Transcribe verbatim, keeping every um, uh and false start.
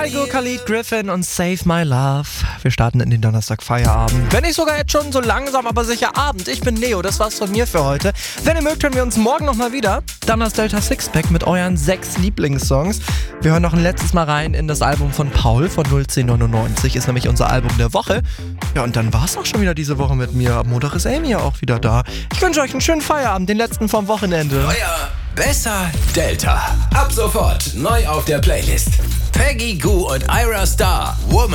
Kaigo, Khalid, Griffin und Save My Love. Wir starten in den Donnerstag Feierabend. Wenn nicht sogar jetzt schon so langsam, aber sicher Abend. Ich bin Leo, das war's von mir für heute. Wenn ihr mögt, hören wir uns morgen nochmal wieder. Dann das Delta Sixpack mit euren sechs Lieblingssongs. Wir hören noch ein letztes Mal rein in das Album von Paul von null zehn neunundneunzig. Ist nämlich unser Album der Woche. Ja, und dann war's auch schon wieder diese Woche mit mir. Am Montag ist Amy ja auch wieder da. Ich wünsche euch einen schönen Feierabend, den letzten vom Wochenende. Euer Besser Delta. Ab sofort neu auf der Playlist. Peggy Gou und Ira Star. Woman.